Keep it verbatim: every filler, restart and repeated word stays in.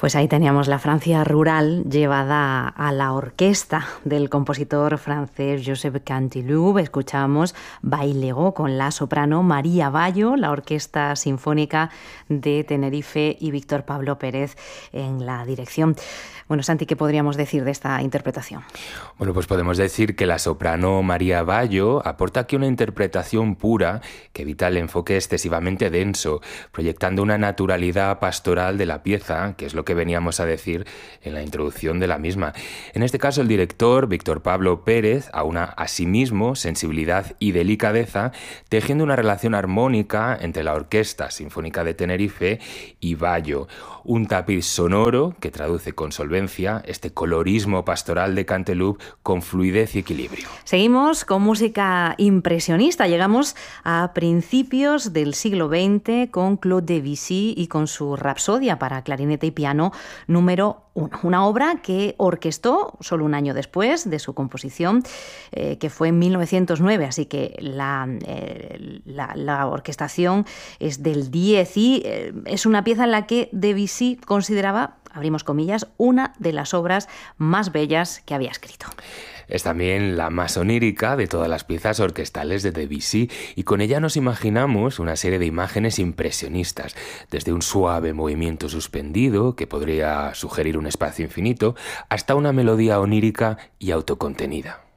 Pues ahí teníamos la Francia rural llevada a la orquesta del compositor francés Joseph Canteloup. Escuchábamos Bailego con la soprano María Bayo, la Orquesta Sinfónica de Tenerife y Víctor Pablo Pérez en la dirección. Bueno, Santi, ¿qué podríamos decir de esta interpretación? Bueno, pues podemos decir que la soprano María Bayo aporta aquí una interpretación pura que evita el enfoque excesivamente denso, proyectando una naturalidad pastoral de la pieza, que es lo que veníamos a decir en la introducción de la misma. En este caso, el director, Víctor Pablo Pérez, aúna a sí mismo sensibilidad y delicadeza, tejiendo una relación armónica entre la Orquesta Sinfónica de Tenerife y Bayo. Un tapiz sonoro que traduce con solvencia este colorismo pastoral de Canteloup con fluidez y equilibrio. Seguimos con música impresionista. Llegamos a principios del siglo veinte con Claude Debussy y con su Rapsodia para clarinete y piano número uno. Una obra que orquestó solo un año después de su composición, eh, que fue en mil novecientos nueve, así que la, eh, la, la orquestación es del diez y eh, es una pieza en la que Debussy consideraba, abrimos comillas, una de las obras más bellas que había escrito. Es también la más onírica de todas las piezas orquestales de Debussy y con ella nos imaginamos una serie de imágenes impresionistas, desde un suave movimiento suspendido que podría sugerir un espacio infinito hasta una melodía onírica y autocontenida.